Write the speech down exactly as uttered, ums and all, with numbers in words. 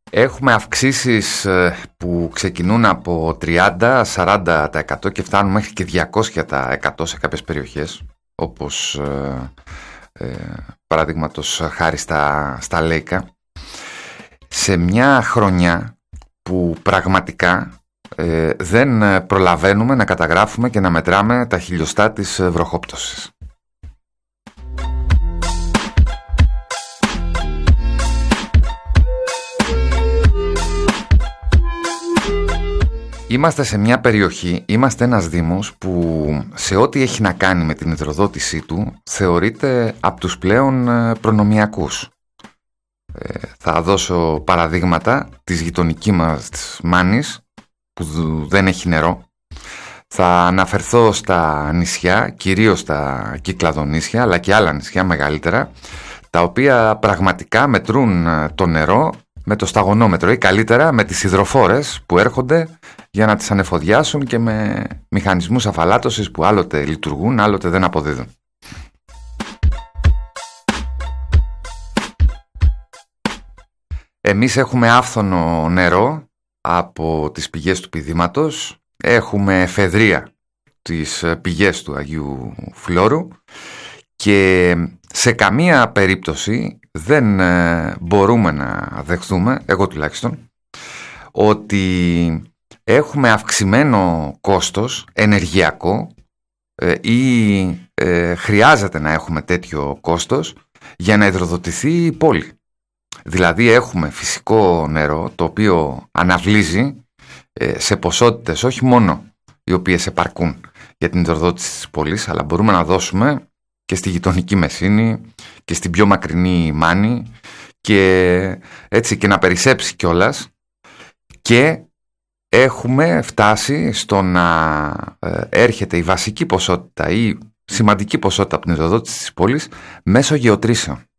Έχουμε αυξήσεις που ξεκινούν από τριάντα με σαράντα τοις εκατό και φτάνουν μέχρι και διακόσια τοις εκατό σε κάποιες περιοχές, όπως ε, ε, παραδείγματος χάρη στα, στα Λέικα, σε μια χρονιά που πραγματικά ε, δεν προλαβαίνουμε να καταγράφουμε και να μετράμε τα χιλιοστά της βροχόπτωσης. Είμαστε σε μια περιοχή, είμαστε ένας δήμος που σε ό,τι έχει να κάνει με την υδροδότησή του θεωρείται από τους πλέον προνομιακούς. Ε, θα δώσω παραδείγματα της γειτονικής μας της Μάνης που δεν έχει νερό. Θα αναφερθώ στα νησιά, κυρίως στα Κυκλαδονήσια αλλά και άλλα νησιά μεγαλύτερα, τα οποία πραγματικά μετρούν το νερό με το σταγονόμετρο ή καλύτερα με τις υδροφόρες που έρχονται για να τις ανεφοδιάσουν και με μηχανισμούς αφαλάτωσης που άλλοτε λειτουργούν, άλλοτε δεν αποδίδουν. Εμείς έχουμε άφθονο νερό από τις πηγές του πηδήματος, έχουμε εφεδρεία τις πηγές του Αγίου Φλόρου και σε καμία περίπτωση δεν μπορούμε να δεχθούμε, εγώ τουλάχιστον, ότι έχουμε αυξημένο κόστος ενεργειακό ή ε, χρειάζεται να έχουμε τέτοιο κόστος για να υδροδοτηθεί η πόλη. Δηλαδή έχουμε φυσικό νερό το οποίο αναβλύζει ε, σε ποσότητες όχι μόνο οι οποίες επαρκούν για την υδροδότηση της πόλης, αλλά μπορούμε να δώσουμε και στη γειτονική Μεσίνη και στην πιο μακρινή Μάνη και έτσι και να περισσέψει κιόλας, και έχουμε φτάσει στο να ε, έρχεται η βασική ποσότητα ή σημαντική ποσότητα από την υδροδότηση της πόλης μέσω γεωτρήσεων.